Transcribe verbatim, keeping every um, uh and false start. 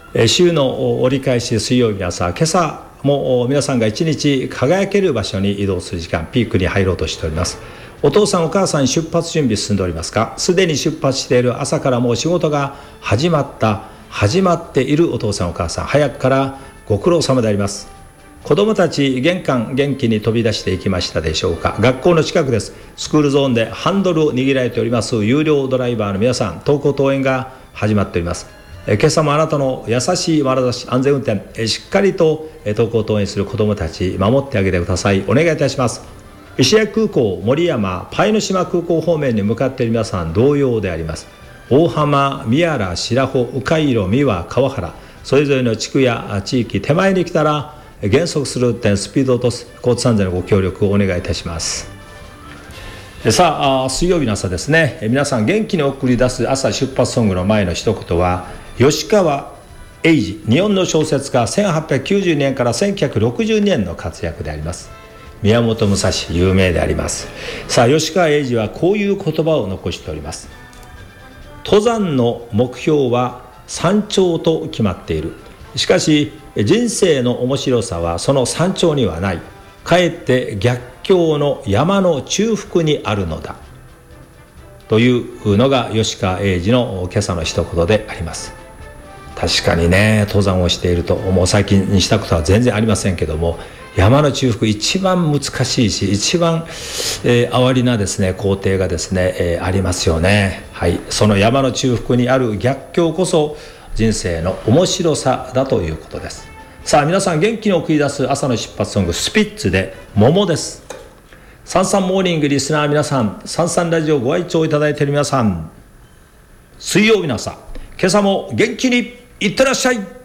週の折り返し水曜日朝、今朝も皆さんが一日輝ける場所に移動する時間、ピークに入ろうとしております。お父さんお母さん、出発準備進んでおりますか？すでに出発している、朝からもう仕事が始まった始まっているお父さんお母さん、早くからご苦労様であります。子どもたち、玄関元気に飛び出していきましたでしょうか？学校の近くです。スクールゾーンでハンドルを握られております有料ドライバーの皆さん、登校登園が始まっております。今朝もあなたの優しい眼差し、安全運転、しっかりと登校登園する子どもたち、守ってあげてください。お願いいたします。石垣空港、森山、藍の島空港方面に向かっている皆さん同様であります。大浜、宮原、白穂、迂回路、三輪、川原、それぞれの地区や地域、手前に来たら減速する運転、スピードを落とす、交通安全のご協力をお願いいたします。さあ、水曜日の朝ですね。皆さん元気に送り出す朝出発ソングの前の一言は、吉川英治、日本の小説家、せんはっぴゃくきゅうじゅうねんからせんきゅうひゃくろくじゅうねんの活躍であります。宮本武蔵、有名であります。さあ、吉川英治はこういう言葉を残しております。登山の目標は山頂と決まっている。しかし人生の面白さはその山頂にはない。かえって逆境の山の中腹にあるのだ。というのが吉川英治の今朝の一言であります。確かにね、登山をしていると、もう最近にしたことは全然ありませんけども、山の中腹一番難しいし、一番、えー、哀りなですね工程がですね、えー、ありますよね。はい、その山の中腹にある逆境こそ人生の面白さだということです。さあ、皆さん元気に送り出す朝の出発ソング、スピッツで桃です。サンサンモーニングリスナー皆さん、サンサンラジオご愛聴いただいている皆さん、水曜日の朝、今朝も元気にいってらっしゃい。